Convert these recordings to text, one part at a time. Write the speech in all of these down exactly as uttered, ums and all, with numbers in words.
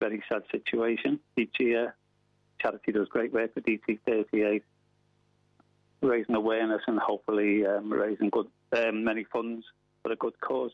very sad situation each year. Charity does great work with D T thirty-eight, raising awareness and hopefully um, raising good um, many funds for a good cause.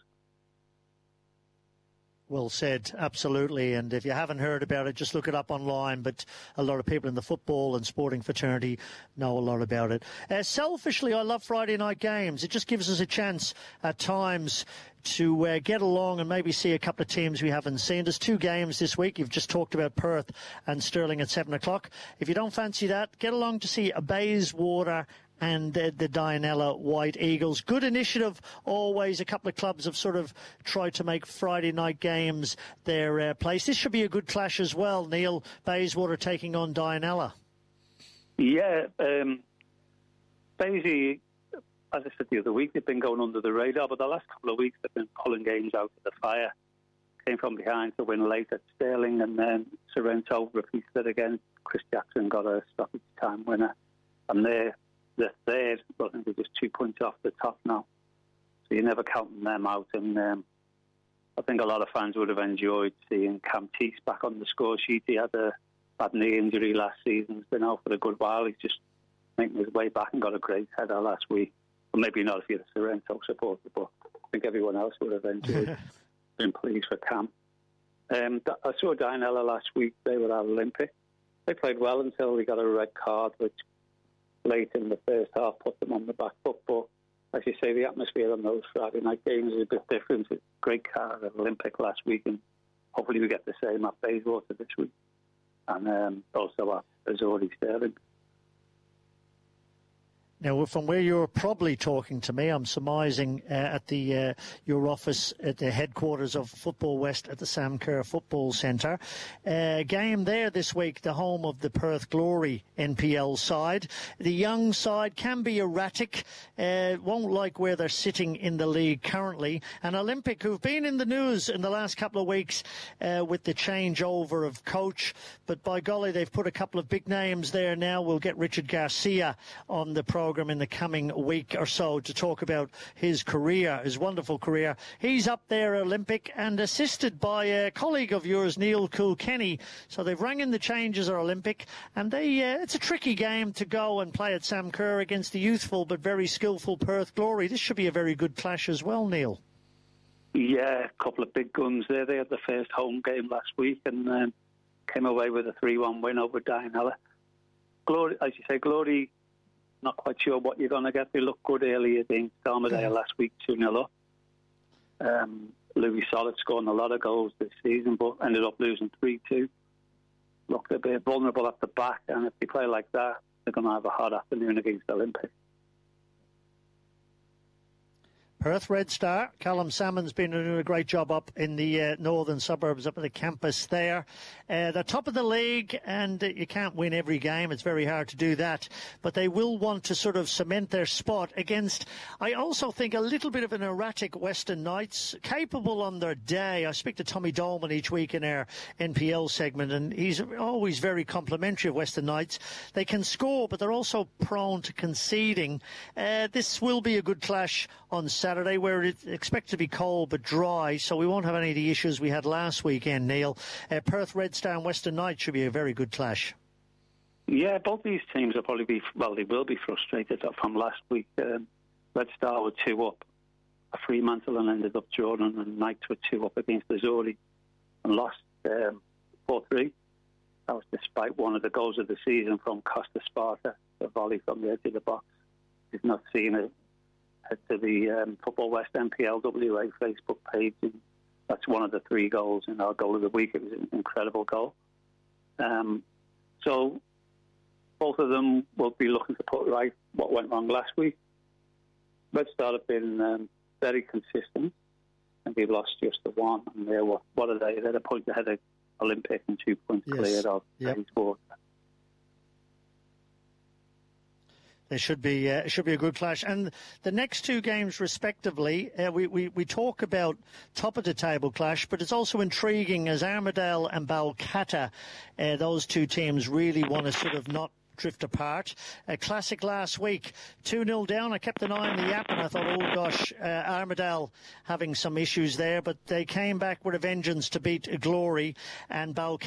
Well said, absolutely. And if you haven't heard about it, just look it up online. But a lot of people in the football and sporting fraternity know a lot about it. Uh, selfishly, I love Friday night games. It just gives us a chance at times to uh, get along and maybe see a couple of teams we haven't seen. There's two games this week. You've just talked about Perth and Stirling at seven o'clock. If you don't fancy that, get along to see Bayswater and uh, the Dianella White Eagles. Good initiative always. A couple of clubs have sort of tried to make Friday night games their uh, place. This should be a good clash as well, Neil. Bayswater taking on Dianella. Yeah, um, Baysy, as I said the other week, they've been going under the radar, but the last couple of weeks they've been pulling games out of the fire. Came from behind to win late at Stirling, and then Sorrento repeated it again. Chris Jackson got a stoppage time winner, and they're the third, but I think they're just two points off the top now. So you're never counting them out. And um, I think a lot of fans would have enjoyed seeing Cam Teese back on the score sheet. He had a bad knee injury last season. He's been out for a good while. He's just making his way back and got a great header last week. Well, maybe not if you're a Sorrento supporter, but I think everyone else would have enjoyed been pleased for Cam. Um, I saw Dianella last week. They were at Olympic. They played well until they got a red card, which late in the first half put them on the back foot. But as you say, the atmosphere on those Friday night games is a bit different. It's a great card at Olympic last week, and hopefully we get the same at Bayswater this week, and um, also at Azori Stirling. Now, from where you're probably talking to me, I'm surmising uh, at the uh, your office at the headquarters of Football West at the Sam Kerr Football Centre. Uh, game there this week, the home of the Perth Glory N P L side. The young side can be erratic, uh, won't like where they're sitting in the league currently. And Olympic, who've been in the news in the last couple of weeks uh, with the changeover of coach, but by golly, they've put a couple of big names there now. We'll get Richard Garcia on the program in the coming week or so to talk about his career, his wonderful career. He's up there at Olympic and assisted by a colleague of yours, Neil Kilkenny. So they've rang in the changes at Olympic, and they uh, it's a tricky game to go and play at Sam Kerr against the youthful but very skillful Perth Glory. This should be a very good clash as well, Neil. Yeah, a couple of big guns there. They had the first home game last week and um, came away with a three one win over Dianella. Glory, as you say, Glory, not quite sure what you're going to get. They looked good earlier against Armadale last week, two nil up. Um, Louis Solid scoring a lot of goals this season, but ended up losing three two. Looked a bit vulnerable at the back, and if they play like that, they're going to have a hard afternoon against Olympic. Perth Red Star. Callum Salmon's been doing a great job up in the uh, northern suburbs, up at the campus there. Uh, they're top of the league, and uh, you can't win every game. It's very hard to do that. But they will want to sort of cement their spot against, I also think, a little bit of an erratic Western Knights, capable on their day. I speak to Tommy Dolman each week in our N P L segment, and he's always very complimentary of Western Knights. They can score, but they're also prone to conceding. Uh, this will be a good clash on Saturday. Saturday, where it's expected to be cold but dry, so we won't have any of the issues we had last weekend, Neil. Uh, Perth Red Star and Western Knights should be a very good clash. Yeah, both these teams will probably be, well, they will be frustrated from last week. Um, Red Star were two up at Fremantle and ended up drawing, and Knights were two up against Azori and lost um, four three. That was despite one of the goals of the season from Costa Sparta, a volley from the edge of the box. We've not seen it. Head to the um, Football West N P L W A Facebook page, and that's one of the three goals in our goal of the week. It was an incredible goal. Um, so both of them will be looking to put right what went wrong last week. Red Star have been um, very consistent, and they've lost just the one. And they're what, what are they? They're a point ahead of Olympic and two points yes. cleared of yep. Bayswater. It should be uh, it should be a good clash. And the next two games, respectively, uh, we, we, we talk about top of the table clash, but it's also intriguing as Armadale and Balcatta, uh, those two teams really want to sort of not drift apart. A classic last week, two nil down. I kept an eye on the app and I thought, oh gosh, uh, Armidale having some issues there, but they came back with a vengeance to beat Glory, and Balcatta